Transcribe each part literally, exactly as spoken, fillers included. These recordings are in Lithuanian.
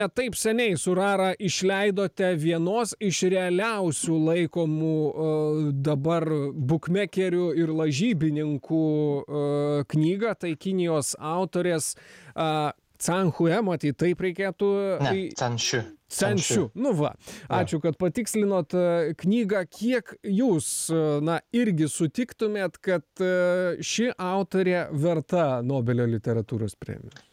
Taip seniai su Rara išleidote vienos iš realiausių laikomų uh, dabar bukmekerių ir lažybininkų uh, knygą, tai Kinijos autorės uh, Can Hue, matyt, taip reikėtų. Ne, Can Shu. Can Shu. Nu va, ačiū, kad patikslinot knygą. Kiek jūs, na, irgi sutiktumėt, kad ši autorė verta Nobelio literatūros premijos?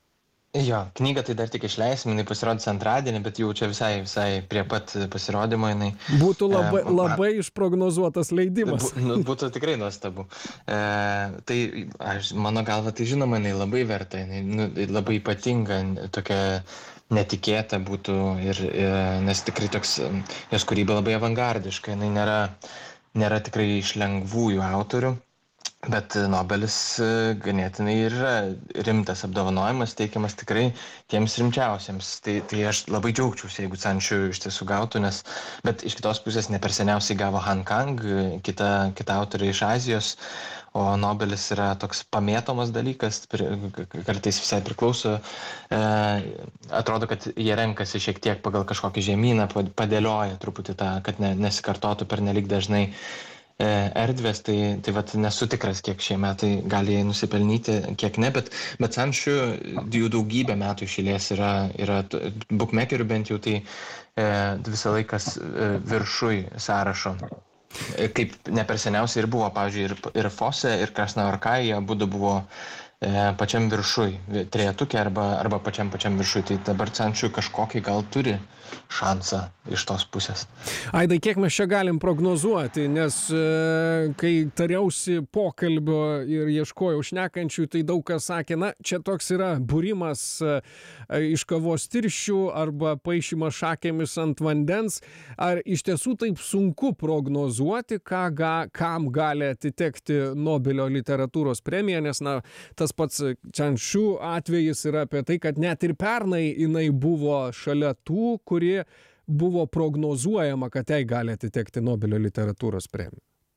Jo, knygą tai dar tik išleisim, jinai pasirodys antradienį, bet jau čia visai, visai prie pat pasirodymo jinai. Būtų labai, e, labai išprognozuotas leidimas. Bu, būtų tikrai nuostabu. E, tai aš, mano galva, tai žinoma, jinai labai verta, jinai nu, labai ypatinga, tokia netikėta būtų, ir, ir, nes tikrai toks, jos kūryba labai avangardiška, jinai nėra, nėra tikrai iš lengvųjų autorių. Bet Nobelis ganėtinai yra rimtas apdovanojimas, teikiamas tikrai tiems rimčiausiems. Tai, tai aš labai džiaugčiausi, jeigu Can Shu iš tiesų gautų, nes, bet iš kitos pusės ne per seniausiai gavo Han Kang, kita, kita autorė iš Azijos, o Nobelis yra toks pamėtomas dalykas, kartais visai priklauso. E, atrodo, kad jie renkasi šiek tiek pagal kažkokį žemyną, padėlioja truputį tą, kad ne, nesikartotų pernelyg dažnai erdvės, tai, tai vat nesu tikras, kiek šie metai gali nusipelnyti, kiek ne, bet, bet Can Shu jų daugybę metų išėlės yra, yra bukmekerių bent jau, tai e, visą laikas e, viršui sąrašo. E, kaip ne per seniausiai ir buvo, pavyzdžiui, ir, ir Fose, ir Krasnavarkai, jie abudu buvo e, pačiam viršui, trejetukė arba, arba pačiam pačiam viršui, tai dabar Can Shu kažkokį gal turi šansą iš tos pusės. Aidai, kiek mes čia galim prognozuoti, nes e, kai tariausi pokalbio ir ieškojau šnekančių, tai daug kas sakė, na, čia toks yra būrimas e, iš kavos tirščių arba paišymas šakėmis ant vandens. Ar iš tiesų taip sunku prognozuoti, ką, ga, kam gali atitekti Nobelio literatūros premija, nes, na, tas pats Can Shu atvejis yra apie tai, kad net ir pernai jinai buvo šalia tų, kurie buvo prognozuojama, kad jai gali atitekti Nobelio literatūros premiją.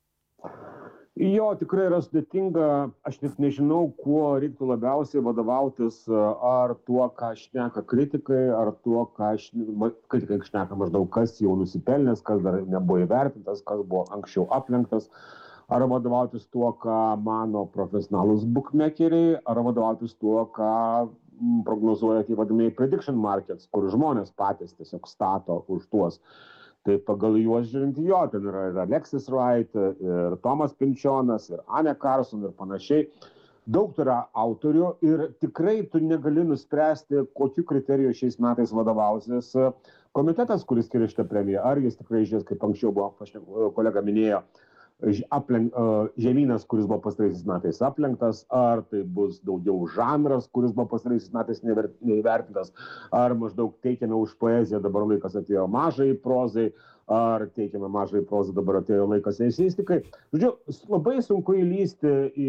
Jo, tikrai yra sudėtinga. Aš net nežinau, kuo reiktų labiausiai vadovautis, ar tuo, ką šneka kritikai, ar tuo, ką kritikai šneka maždaug, kas jau nusipelnęs, kas dar nebuvo įvertintas, kas buvo anksčiau aplenktas, ar vadovautis tuo, ką mano profesionalūs bukmekeriai, ar vadovautis tuo, ką prognozuoja kaip vadinamieji prediction markets, kur žmonės patys tiesiog stato už tuos. Tai pagal juos žiūrint, jo, ten yra ir Alexis Wright, ir Tomas Pynčionas, ir Ane Carson ir panašiai. Daug yra autorių ir tikrai tu negali nuspręsti, kokiu kriteriju šiais metais vadovausis komitetas, kuris skiria šitą premiją. Ar jis tikrai žiūrės, kaip anksčiau buvo, kolega minėjo, Aplenk, uh, žemynas, kuris buvo pastaraisiais metais aplenktas, ar tai bus daugiau žanras, kuris buvo pastaraisiais metais neįvertintas, ar maždaug teikiame už poeziją, dabar laikas atėjo mažai prozai, ar teikiame mažai prozai, dabar atėjo laikas eseistikai. Žodžiu, labai sunku įlysti į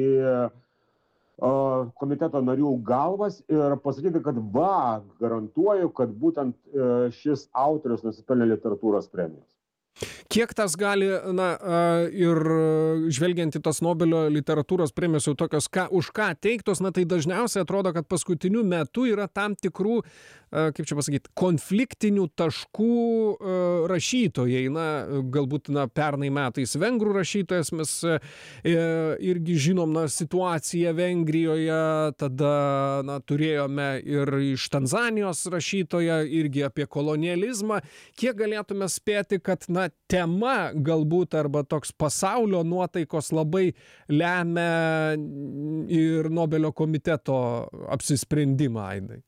uh, komiteto narių galvas ir pasakyti, kad va, garantuoju, kad būtent uh, šis autorius nusipelnė literatūros premijos. Kiek tas gali, na, ir žvelgiant į tas Nobelio literatūros premijos jau tokios, ką, už ką teiktos, na, tai dažniausiai atrodo, kad paskutiniu metu yra tam tikrų, kaip čia pasakyti, konfliktinių taškų rašytojai. Na, galbūt, na, pernai metais vengrų rašytojas, mes irgi žinom, na, situaciją Vengrijoje, tada, na, turėjome ir iš Tanzanijos rašytoją, irgi apie kolonializmą. Kiek galėtume spėti, kad, na, tema galbūt arba toks pasaulio nuotaikos labai lemia ir Nobelio komiteto apsisprendimą, Aidai?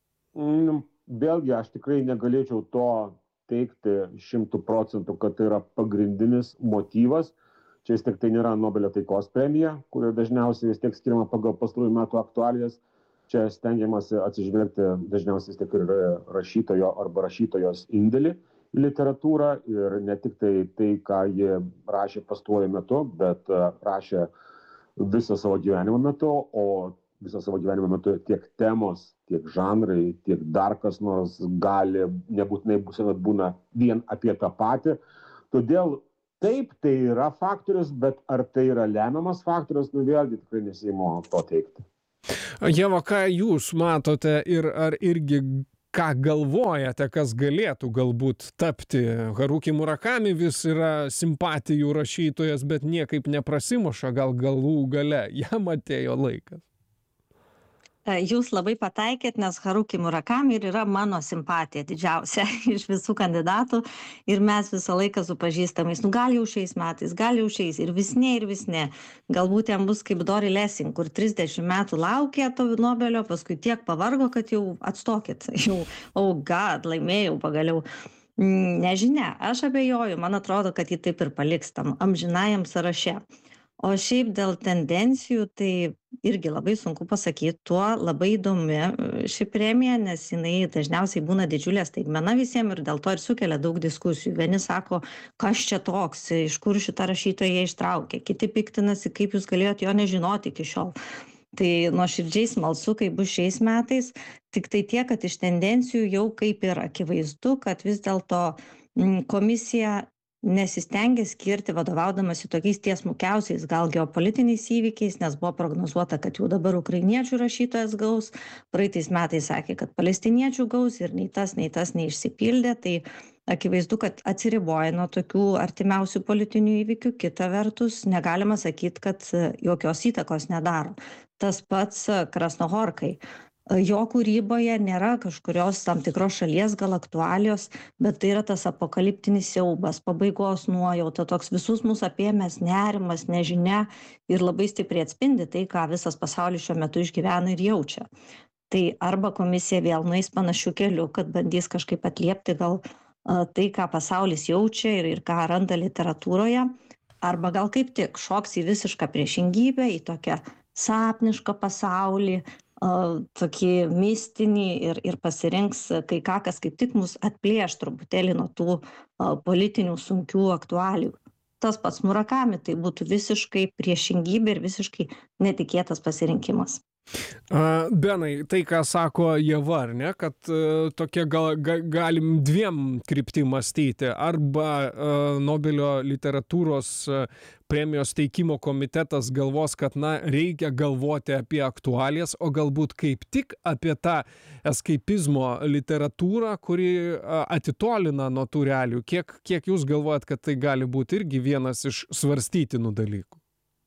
Vėlgi, aš tikrai negalėčiau to teikti šimtų procentų, kad tai yra pagrindinis motyvas. Čia vis tiek tai nėra Nobelio taikos premija, kuri dažniausiai vis tiek skiriama pagal pastarųjų metų aktualijas. Čia stengiamasi atsižvelgti dažniausiai vis tiek ir rašytojo arba rašytojos indėlį literatūrą ir ne tik tai tai, ką jie rašė pastaruoju metu, bet rašė visą savo gyvenimo metu, o visą savo gyvenimo metu tiek temos, tiek žanrai, tiek dar kas nors gali, nebūtinai būsime būna vien apie tą patį. Todėl taip, tai yra faktorius, bet ar tai yra lemiamas faktorius, nu vėlgi tikrai nesiimu to teikti. Ieva, ką jūs matote ir ar irgi ką galvojate, kas galėtų galbūt tapti? Haruki Murakami vis yra simpatijų rašytojas, bet niekaip neprasimuša, gal galų gale jam atėjo laikas. Jūs labai pataikėt, nes Haruki Murakami ir yra mano simpatija didžiausia iš visų kandidatų ir mes visą laiką su pažįstamais, nu gal jau šiais metais, gal jau šiais ir vis ne, ir vis ne. Galbūt jam bus kaip Dory Lessing, kur trisdešimt metų laukė to Nobelio, paskui tiek pavargo, kad jau atstokit, jau, oh god, laimėjau pagaliau. Nežinia, aš abejoju, man atrodo, kad jį taip ir paliks tam amžinajam sąraše. O šiaip dėl tendencijų, tai irgi labai sunku pasakyti, tuo labai įdomi ši premija, nes jinai dažniausiai būna didžiulė staigmena visiems ir dėl to ir sukelia daug diskusijų. Vieni sako, kas čia toks, iš kur šitą rašytoją ištraukė, kiti piktinasi, kaip jūs galėjote jo nežinoti iki šiol. Tai nuoširdžiai smalsu, kaip bus šiais metais, tik tai tiek, kad iš tendencijų jau kaip ir akivaizdu, kad vis dėlto komisija nesistengia skirti vadovaudamasi tokiais tiesmukiausiais gal geopolitiniais įvykiais, nes buvo prognozuota, kad jau dabar ukrainiečių rašytojas gaus, praeitais metais sakė, kad palestiniečių gaus ir nei tas, nei tas neišsipildė, tai akivaizdu, kad atsiriboja nuo tokių artimiausių politinių įvykių, kita vertus negalima sakyti, kad jokios įtakos nedaro. Tas pats Krasnohorkai. Jo kūryboje nėra kažkurios tam tikros šalies gal aktualijos, bet tai yra tas apokaliptinis siaubas, pabaigos nuojauta, toks visus mūsų apėmęs nerimas, nežinia ir labai stipriai atspindi tai, ką visas pasaulis šiuo metu išgyvena ir jaučia. Tai arba komisija vėl nueis panašių kelių, kad bandys kažkaip atliepti gal tai, ką pasaulis jaučia ir, ir ką randa literatūroje, arba gal kaip tik šoks į visišką priešingybę, į tokią sapnišką pasaulį, tokį mistinį ir, ir pasirinks kai ką, kas kaip tik mus atplėš truputėlį nuo tų politinių sunkių aktualijų. Tas pats Murakami, tai būtų visiškai priešingybė ir visiškai netikėtas pasirinkimas. Benai, tai ką sako Ieva, ar ne, kad uh, tokie gal, ga, galim dviem kryptim mąstyti, arba uh, Nobelio literatūros uh, premijos teikimo komitetas galvos, kad na, reikia galvoti apie aktualijas, o galbūt kaip tik apie tą eskaipizmo literatūrą, kuri uh, atitolina nuo tų realijų. Kiek, kiek jūs galvojat, kad tai gali būti irgi vienas iš svarstytinų dalykų?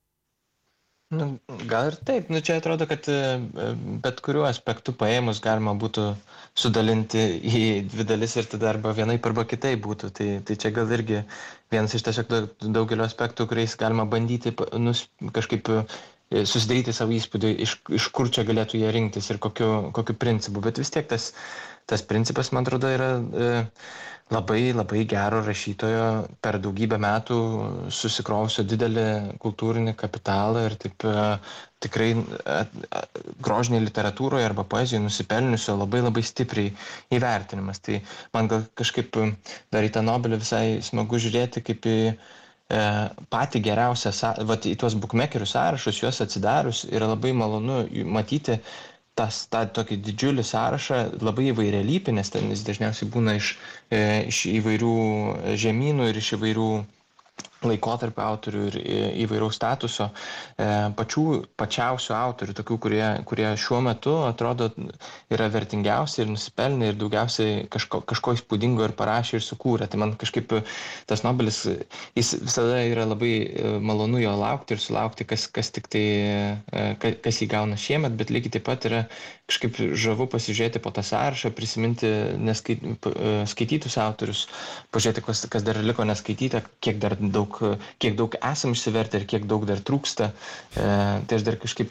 Nu, gal ir taip. Nu, čia atrodo, kad bet kuriuo aspektu paėmus galima būtų sudalinti į dvi dalis ir tada arba vienaip arba kitaip būtų. Tai, tai čia gal irgi vienas iš tiesiog daugelio aspektų, kuriais galima bandyti nus, kažkaip susidaryti savo įspūdį, iš, iš kur čia galėtų jie rinktis ir kokiu, kokiu principu. Bet vis tiek tas, tas principas, man atrodo, yra e, labai, labai gero rašytojo per daugybę metų susikrovusio didelį kultūrinį kapitalą ir taip e, tikrai e, e, grožinėje literatūroje arba poezijoje nusipelniusio labai labai stipriai įvertinimas. Tai man gal kažkaip dar į tą Nobelį visai smagu žiūrėti kaip į e, patį geriausią, vat, į tuos bookmakerių sąrašus, juos atsidarius yra labai malonu matyti tas, tą tokį didžiulį sąrašą, labai įvairialypį, nes ten jis dažniausiai būna iš, e, iš įvairių žemynų ir iš įvairių laikotarpio autorių ir įvairaus statuso, e, pačių pačiausių autorių, tokių, kurie, kurie šiuo metu atrodo yra vertingiausi ir nusipelnė ir daugiausiai kažko, kažko įspūdingo ir parašė ir sukūrė. Tai man kažkaip tas Nobelis, jis visada yra labai malonu jo laukti ir sulaukti, kas, kas tik tai, kas, kas jį gauna šiemet, bet lygiai taip pat yra kažkaip žavu pasižiūrėti po tą sąrašą, prisiminti neskait, skaitytus autorius, pažiūrėti, kas, kas dar liko neskaityta, kiek dar daug kiek daug esam išsivertę ir kiek daug dar trūksta. E, tai aš dar kažkaip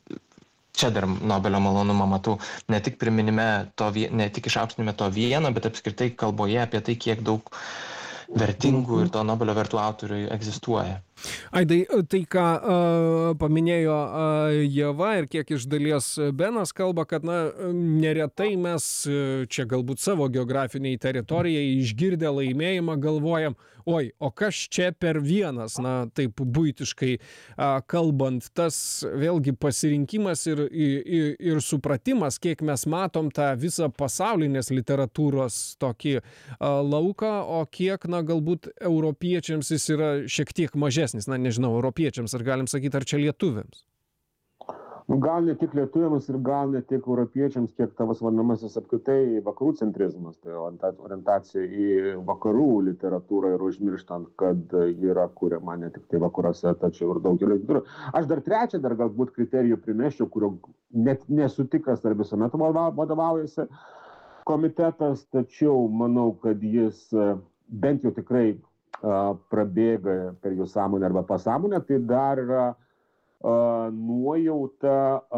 čia dar Nobelio malonumą matau, ne tik priminime to, ne tik išaukštinime to vieno, bet apskritai kalboje apie tai, kiek daug vertingų ir to Nobelio vertų autorių egzistuoja. Aidai, tai ką uh, paminėjo uh, Ieva ir kiek iš dalies Benas kalba, kad na, neretai mes čia galbūt savo geografiniai teritorijai išgirdę laimėjimą galvojam, oi, o kas čia per vienas, na taip buitiškai uh, kalbant, tas vėlgi pasirinkimas ir, ir, ir supratimas, kiek mes matom tą visą pasaulinės literatūros tokį uh, lauką, o kiek, na galbūt europiečiams jis yra šiek tiek mažesnis. Na, nežinau, europiečiams, ar galim sakyti, ar čia lietuviams? Gal ne tik lietuviams ir gal ne tik europiečiams, kiek tavas vadinamasis apskritai vakarų centrizmas, tai orientacija į vakarų literatūrą ir užmirštant, kad ji yra kuriama ne tik tai vakaruose, tačiau ir daugelio kitur. Aš dar trečią, dar galbūt kriterijų primeščiau, kurio net nesu tikras, ar visuomet vadovaujasi komitetas, tačiau manau, kad jis bent jau tikrai uh, prabėga per jų sąmonę arba pasąmonę, tai dar yra Uh, nuojauta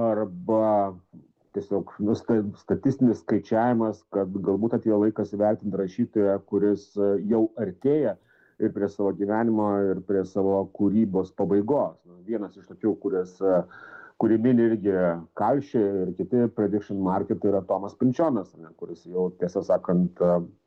arba tiesiog nu, statistinis skaičiavimas, kad galbūt atėjo laikas įvertinti rašytoją, kuris jau artėja ir prie savo gyvenimo, ir prie savo kūrybos pabaigos. Vienas iš tokių, kuris, kurį mini irgi Kalšė ir kiti prediction marketai, yra Tomas Pinčionas, ne, kuris jau, tiesą sakant,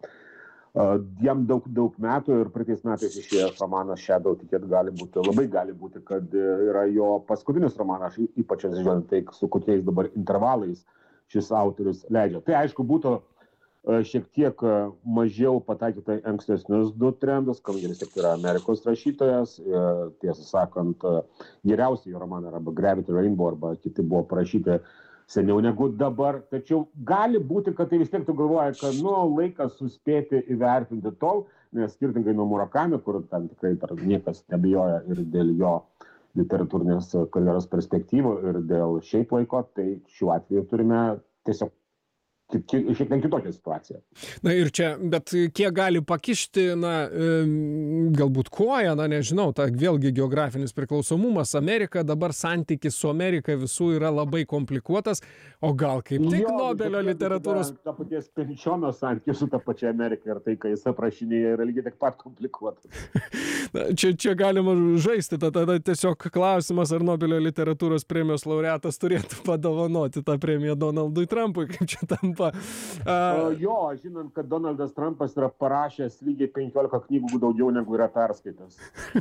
Uh, jam daug, daug metų ir praeitais metais išėjęs romanas Shadow, tikėt gali būti, labai gali būti, kad yra jo paskutinis romanas, ypač atsižvelgiant tai, su kokiais dabar intervalais šis autorius leidžia. Tai aišku būtų uh, šiek tiek uh, mažiau pataikyta ankstesnius du trendus, kadangi vis tiek yra Amerikos rašytojas, uh, tiesą sakant, uh, geriausiai jo romanai arba Gravity Rainbow arba kiti buvo parašyti seniau negu dabar, tačiau gali būti, kad tai vis tiek tu galvoji, kad nu, laikas suspėti įvertinti tol, nes skirtingai nuo Murakami, kur tam tikrai niekas nebijoja ir dėl jo literatūrinės karjeros perspektyvų ir dėl šiaip laiko, tai šiuo atveju turime tiesiog šiek tiek kitokią situaciją. Na ir čia, bet kiek gali pakišti, na, galbūt koją, na, nežinau, ta vėlgi geografinis priklausomumas, Amerika, dabar santykis su Amerika visų yra labai komplikuotas, o gal kaip tik jo, Nobelio literatūros... Ta paties Pinčiono santykis su ta pačia Amerika ir tai, kai jis aprašinėja, yra lygiai tik pat komplikuotas. čia, čia galima žaisti, tada tiesiog klausimas, ar Nobelio literatūros premijos laureatas turėtų padovanoti tą premiją Donaldui Trumpui, kaip čia tampa. Uh, jo, žinant, kad Donaldas Trumpas yra parašęs lygiai penkiolika knygų daugiau negu yra perskaitęs.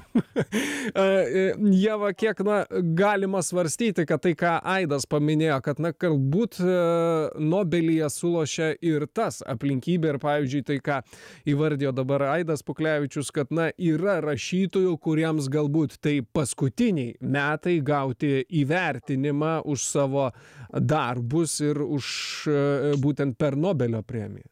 Ieva, kiek na, galima svarstyti, kad tai, ką Aidas paminėjo, kad na, galbūt Nobelyje sulošia ir tas aplinkybė ir, pavyzdžiui, tai, ką įvardijo dabar Aidas Puklevičius, kad na, yra rašytojų, kuriems galbūt tai paskutiniai metai gauti įvertinimą už savo darbus ir už būtent per Nobelio premiją.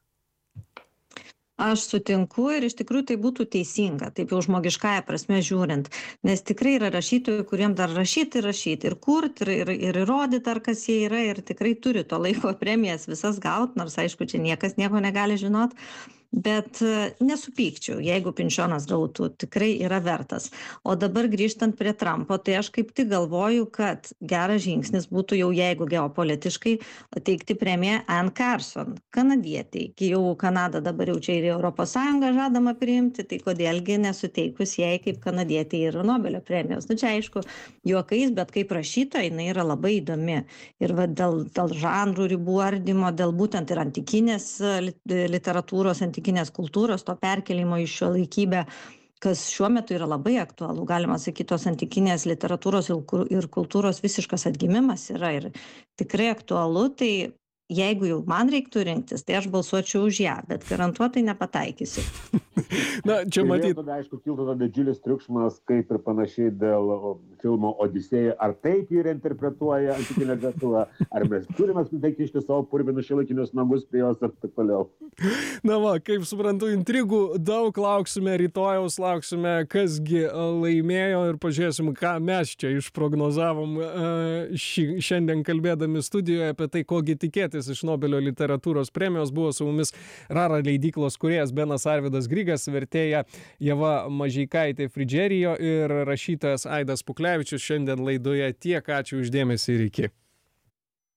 Aš sutinku ir iš tikrųjų tai būtų teisinga, taip jau žmogiškąja prasme žiūrint, nes tikrai yra rašytojų, kuriem dar rašyti, rašyti ir kurti, ir, ir, ir įrodyti, ar kas jie yra, ir tikrai turi to laiko premijas visas gauti, nors aišku, čia niekas nieko negali žinot. Bet nesupykčiau, jeigu Pinčionas gautų, tikrai yra vertas. O dabar grįžtant prie Trumpo, tai aš kaip tik galvoju, kad geras žingsnis būtų jau, jeigu geopolitiškai, teikti premiją Anne Carson, kanadietei. Jau Kanada dabar jau čia ir Europos Sąjungą žadama priimti, tai kodėlgi nesuteikus jai kaip kanadietei ir Nobelio premijos. Nu čia aišku, juokais, bet kaip rašytoja, jinai yra labai įdomi. Ir va, dėl, dėl žanrų ribų ardymo, dėl būtent ir antikinės literatūros, antikinės kultūros, to perkelimo į šiuolaikybę, kas šiuo metu yra labai aktualu. Galima sakyti, tos antikinės literatūros ir kultūros visiškas atgimimas yra ir tikrai aktualu. Tai jeigu jau man reiktų rinktis, tai aš balsuočiau už ją, bet garantuotai nepataikysiu. Na, čia matyti. Tada, aišku, kiltų tada didžiulis triukšmas, kaip ir panašiai dėl filmo Odisėja. Ar taip jį reinterpretuoja antikinė literatūra, ar mes turime tai kišti savo purvinus šiuolaikinius namus prie jos ir taip toliau. Na va, kaip suprantu, intrigų daug, lauksime rytojaus, lauksime, kasgi laimėjo ir pažiūrėsim, ką mes čia išprognozavom ši, šiandien kalbėdami studijoje apie tai, kogi tikėtis iš Nobelio literatūros premijos. Buvo su mumis Rara leidyklos kūrėjas Benas Arvydas Grigas, vertėja Ieva Mažeikaitė Fridžerijo ir rašytojas Aidas Puklevičius šiandien laidoje. Tiek, ačiū už dėmesį ir iki.